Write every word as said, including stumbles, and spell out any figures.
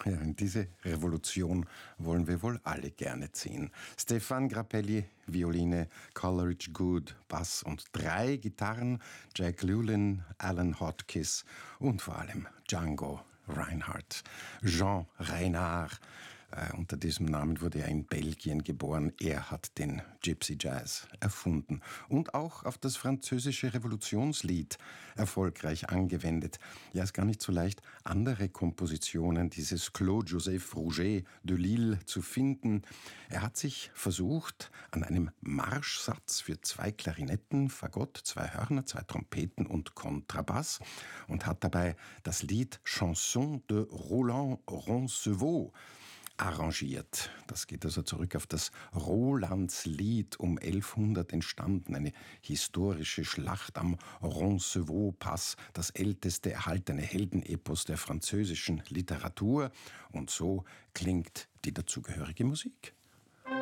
Ja, in diese Revolution wollen wir wohl alle gerne ziehen. Stéphane Grappelli, Violine, Coleridge Good, Bass und drei Gitarren, Jack Lulin, Alan Hotchkiss und vor allem Django Reinhardt. Jean Reinhardt, äh, unter diesem Namen wurde er in Belgien geboren. Er hat den Gypsy Jazz erfunden und auch auf das französische Revolutionslied erfolgreich angewendet. Ja, ist gar nicht so leicht, andere Kompositionen dieses Claude Joseph Rouget de Lille zu finden. Er hat sich versucht an einem Marschsatz für zwei Klarinetten, Fagott, zwei Hörner, zwei Trompeten und Kontrabass und hat dabei das Lied Chanson de Roland Roncevaux arrangiert. Das geht also zurück auf das Rolandslied um elfhundert entstanden, eine historische Schlacht am Roncevaux-Pass, das älteste erhaltene Heldenepos der französischen Literatur. Und so klingt die dazugehörige Musik.